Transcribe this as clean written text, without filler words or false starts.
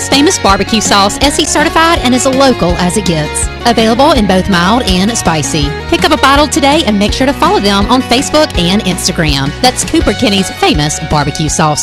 Kenny's Famous Barbecue Sauce SE certified and as local as it gets. Available in both mild and spicy. Pick up a bottle today and make sure to follow them on Facebook and Instagram. That's Cooper Kenny's Famous Barbecue Sauce.